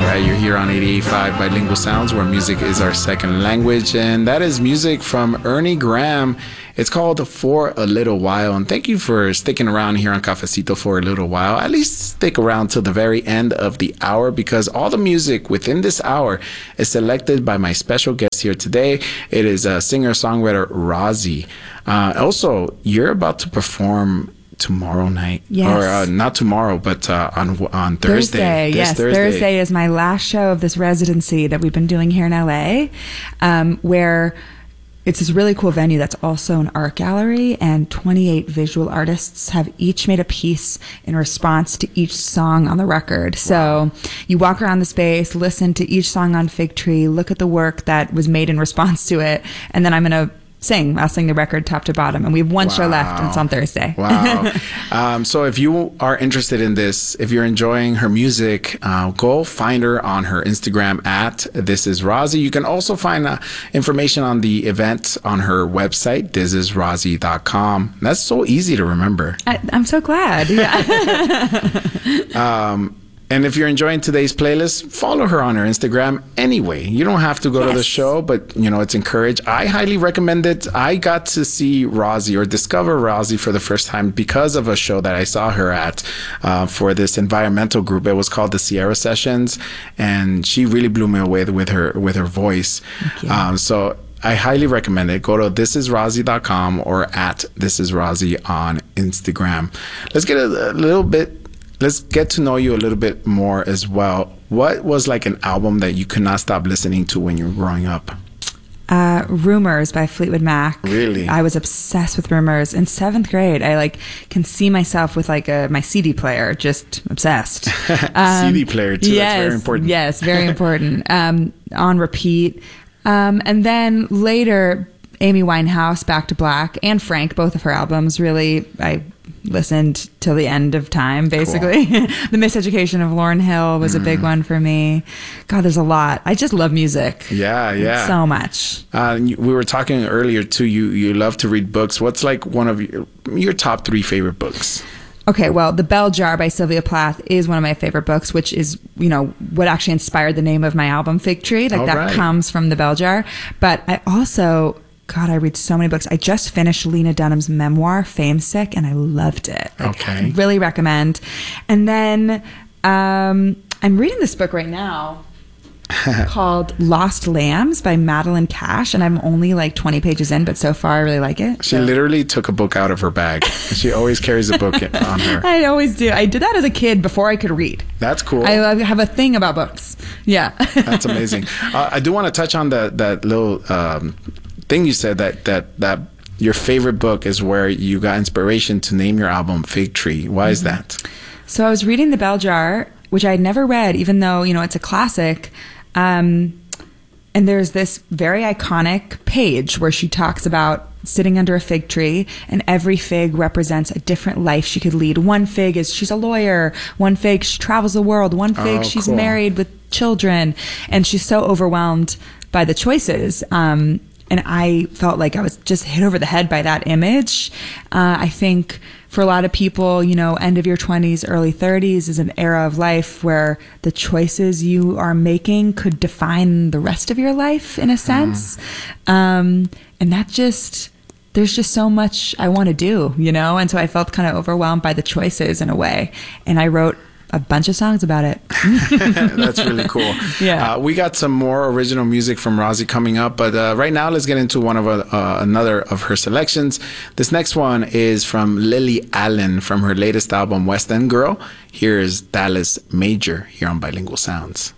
right. You're here on 88.5 Bilingual Sounds, where music is our second language. And that is music from Ernie Graham. It's called For a Little While. And thank you for sticking around here on Cafecito for a little while. At least stick around till the very end of the hour, because all the music within this hour is selected by my special guest here today. It is singer-songwriter Rozzy. Also, you're about to perform tomorrow night. Yes. Or not tomorrow, but on Thursday. Yes, Thursday is my last show of this residency that we've been doing here in LA, where it's this really cool venue that's also an art gallery, and 28 visual artists have each made a piece in response to each song on the record. So you walk around the space, listen to each song on Fig Tree, look at the work that was made in response to it, and then I'll sing the record top to bottom, and we have one show left, and it's on Thursday. Wow. So if you are interested in this, if you're enjoying her music, go find her on her Instagram at This Is Rozzy. You can also find information on the event on her website, thisisrozzy.com. That's so easy to remember. I'm so glad. Yeah. And if you're enjoying today's playlist, follow her on her Instagram anyway. You don't have to go to the show, but, it's encouraged. I highly recommend it. I got to see Rozzy, or discover Rozzy, for the first time because of a show that I saw her at for this environmental group. It was called the Sierra Sessions, and she really blew me away with her voice. So I highly recommend it. Go to thisisrozzy.com or at thisisrozzy on Instagram. Let's get to know you a little bit more as well. What was like an album that you could not stop listening to when you were growing up? Rumors by Fleetwood Mac. Really? I was obsessed with Rumors. In 7th grade, I can see myself with my CD player, just obsessed. CD player too, yes, that's very important. Yes, very important. On repeat. And then later, Amy Winehouse, Back to Black, and Frank, both of her albums, really, I listened till the end of time, basically. Cool. The Miseducation of Lauryn Hill was a big one for me. God, there's a lot. I just love music. Yeah. So much. We were talking earlier too, you love to read books. What's like one of your top 3 favorite books? Okay, well, The Bell Jar by Sylvia Plath is one of my favorite books, which is, what actually inspired the name of my album, Fig Tree. That comes from The Bell Jar. But I also... God, I read so many books. I just finished Lena Dunham's memoir, Fame Sick, and I loved it. I really recommend. And then I'm reading this book right now called Lost Lambs by Madeline Cash, and I'm only 20 pages in, but so far I really like it. She literally took a book out of her bag. She always carries a book on her. I always do. I did that as a kid before I could read. That's cool. I have a thing about books. Yeah. That's amazing. I do want to touch on that little... thing you said that your favorite book is where you got inspiration to name your album Fig Tree. Why is that? So I was reading The Bell Jar, which I had never read, even though it's a classic. And there's this very iconic page where she talks about sitting under a fig tree, and every fig represents a different life she could lead. One fig is she's a lawyer. One fig, she travels the world. One fig, she's married with children. And she's so overwhelmed by the choices. And I felt like I was just hit over the head by that image. I think for a lot of people, end of your 20s, early 30s is an era of life where the choices you are making could define the rest of your life in a sense. And there's just so much I want to do, And so I felt kind of overwhelmed by the choices in a way. And I wrote a bunch of songs about it. That's really cool. Yeah. We got some more original music from Rozzy coming up, but right now let's get into another of her selections. This next one is from Lily Allen from her latest album, West End Girl. Here's Dallas Major here on Bilingual Sounds.